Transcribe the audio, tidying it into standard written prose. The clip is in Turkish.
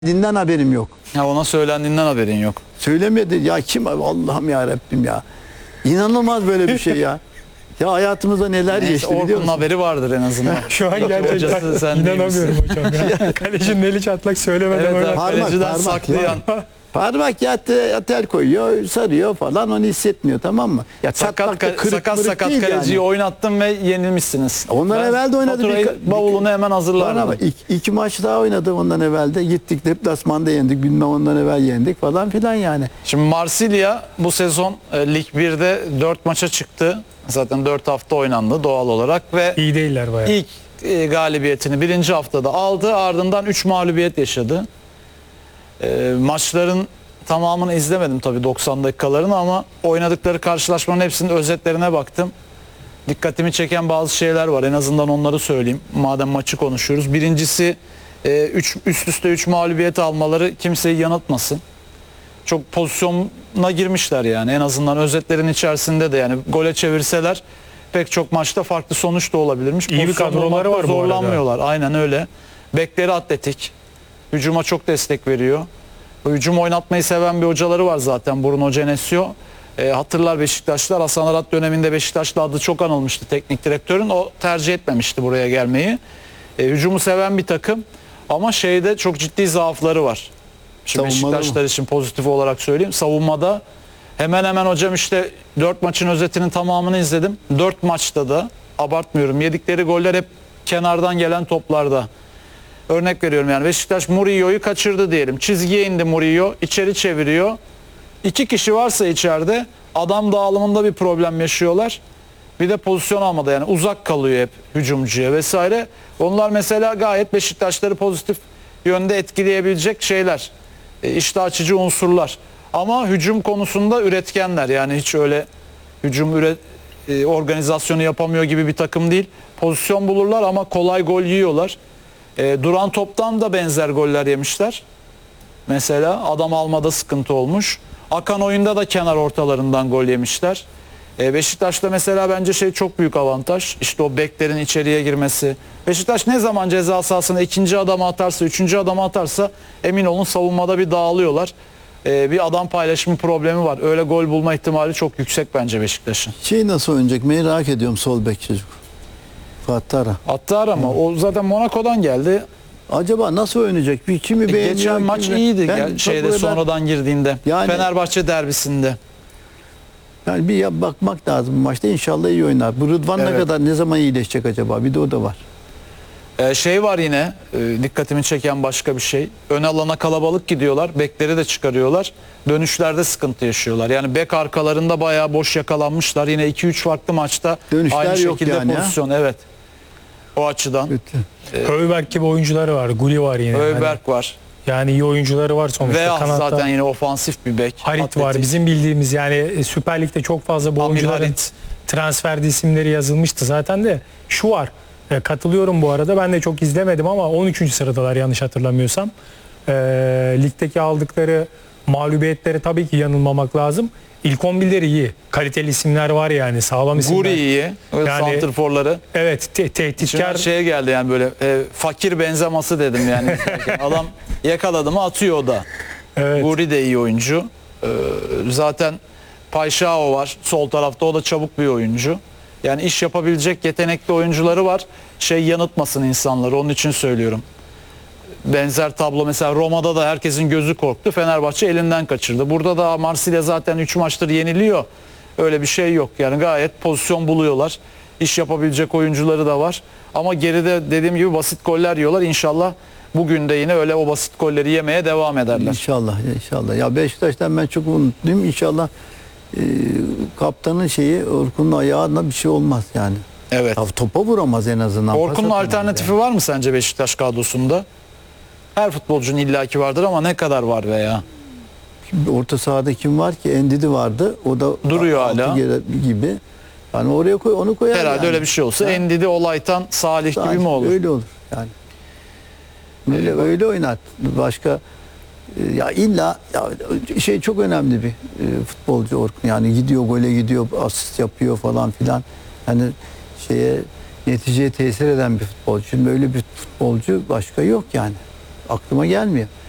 Dinden haberim yok. Ya ona söylendiğinden haberin yok. Söylemedi. Ya kim? Allah'ım ya Rabbim ya. İnanılmaz böyle bir şey ya. Ya hayatımızda neler geçti biliyor Orkun'un musun? haberi vardır en azından. Şu an gerçekten Hocası sen inanamıyorum hocam ya. Kalecinin eli çatlak söylemeden Evet, öyle. kaleciden parmak saklayan. Parmak ya tel koyuyor, sarıyor falan, onu hissetmiyor, tamam mı? Ya Sakat kırık sakat değil kaleciyi yani. oynattın ve yenilmişsiniz. Ondan evvel de oynadı. Bavulunu hemen hazırlardı. Bana iki maç daha oynadı ondan evvel de. Gittik deplasmanda yendik, bilmem ondan evvel yendik falan filan yani. Şimdi Marsilya bu sezon Lig 1'de 4 maça çıktı. Zaten 4 hafta oynandı doğal olarak ve İyi değiller bayağı. ilk galibiyetini birinci haftada aldı. Ardından 3 mağlubiyet yaşadı. Maçların tamamını izlemedim tabii 90 dakikalarını ama oynadıkları karşılaşmanın hepsinin özetlerine baktım. Dikkatimi çeken bazı şeyler var. En azından onları söyleyeyim. Madem maçı konuşuyoruz. Birincisi üst üste 3 mağlubiyet almaları kimseyi yanıltmasın. Çok pozisyona girmişler yani. En azından özetlerin içerisinde de yani gole çevirseler pek çok maçta farklı sonuç da olabilirmiş. İyi bir kadroları var bu arada. Zorlanmıyorlar. Aynen öyle. Bekleri atletik. Hücuma çok destek veriyor. Hücum oynatmayı seven bir hocaları var zaten, Bruno Genesio. Hatırlar Beşiktaşlar, Hasan Arat döneminde Beşiktaş'ta adı çok anılmıştı teknik direktörün. O tercih etmemişti buraya gelmeyi. Hücumu seven bir takım ama şeyde çok ciddi zaafları var. Şimdi Beşiktaşlar için pozitif olarak söyleyeyim. Savunmada hemen hemen hocam işte 4 maçın özetinin tamamını izledim. 4 maçta da abartmıyorum, yedikleri goller hep kenardan gelen toplarda. Örnek veriyorum yani Beşiktaş Murillo'yu kaçırdı diyelim. Çizgiye indi Murillo, içeri çeviriyor. 2 kişi varsa içeride adam dağılımında bir problem yaşıyorlar. Bir de pozisyon almada yani uzak kalıyor hep hücumcuya vesaire. Onlar mesela gayet Beşiktaşları pozitif yönde etkileyebilecek şeyler. İştah açıcı unsurlar. Ama hücum konusunda üretkenler. Yani hiç öyle hücum organizasyonu yapamıyor gibi bir takım değil. Pozisyon bulurlar ama kolay gol yiyorlar. Duran toptan da benzer goller yemişler. Mesela adam almada sıkıntı olmuş. Akan oyunda da kenar ortalarından gol yemişler. Beşiktaş'ta mesela bence çok büyük avantaj. İşte o beklerin içeriye girmesi. Beşiktaş ne zaman ceza sahasına ikinci adamı atarsa, üçüncü adamı atarsa emin olun savunmada bir dağılıyorlar. Bir adam paylaşımı problemi var. Öyle gol bulma ihtimali çok yüksek bence Beşiktaş'ın. Nasıl oynayacak merak ediyorum, sol bek çocuk. Fatara. Attar ama o zaten Monaco'dan geldi. Acaba nasıl oynayacak? Bir kimi beğeniyor? Geçen maç iyiydi sonradan girdiğinde. Yani, Fenerbahçe derbisinde. Yani bir bakmak lazım bu maçta. İnşallah iyi oynar. Bu Rıdvan ne kadar, ne zaman iyileşecek acaba? Bir de o da var. Var yine dikkatimi çeken başka bir şey. Ön alana kalabalık gidiyorlar. Bekleri de çıkarıyorlar. Dönüşlerde sıkıntı yaşıyorlar. Yani bek arkalarında bayağı boş yakalanmışlar. Yine 2-3 farklı maçta dönüşler aynı yok şekilde yani, pozisyon. Evet. O açıdan. Höjbjerg gibi oyuncuları var. Gulli var yine. Höjbjerg var. Yani iyi oyuncuları var sonuçta. Veya zaten yine ofansif bir bek. Harit var. Bizim bildiğimiz yani Süper Lig'de çok fazla bu oyuncuların transferde isimleri yazılmıştı zaten de. Şu var. Katılıyorum bu arada. Ben de çok izlemedim ama 13. sıradalar yanlış hatırlamıyorsam. Ligdeki aldıkları mağlubiyetleri tabii ki yanılmamak lazım. İlk 11'leri iyi. Kaliteli isimler var yani. Sağlam isimler. Guri iyi. Yani, santrforları. Evet. Tehditkar. Şeye geldi yani böyle fakir benzeması dedim yani. Adam yakaladı mı atıyor o da. Evet. Guri de iyi oyuncu. Zaten Payşao var sol tarafta. O da çabuk bir oyuncu. Yani iş yapabilecek yetenekli oyuncuları var. Yanıltmasın insanları. Onun için söylüyorum. Benzer tablo mesela Roma'da da herkesin gözü korktu. Fenerbahçe elinden kaçırdı. Burada da Marsilya zaten 3 maçtır yeniliyor. Öyle bir şey yok. Yani gayet pozisyon buluyorlar. İş yapabilecek oyuncuları da var. Ama geride dediğim gibi basit goller yiyorlar. İnşallah bugün de yine öyle o basit golleri yemeye devam ederler. İnşallah, inşallah. Ya Beşiktaş'tan ben çok umutluyum. İnşallah kaptanın Orkun'un ayağına bir şey olmaz yani. Evet. Ya, topa vuramaz en azından. Orkun'un alternatifi var mı sence Beşiktaş kadrosunda? Her futbolcunun illaki vardır ama ne kadar var veya? Orta sahada kim var ki? Endidi vardı. O da duruyor hala gibi. Yani oraya onu koyar. Herhalde yani. Öyle bir şey olsa Endidi, Olaytan, Salih gibi mi olur? Öyle olur yani. Öyle oynar. Başka ya illa çok önemli bir futbolcu Orkun. Yani gidiyor, gole gidiyor, asist yapıyor falan filan. Yani neticeye tesir eden bir futbolcu. Şimdi böyle bir futbolcu başka yok yani. Aklıma gelmiyor.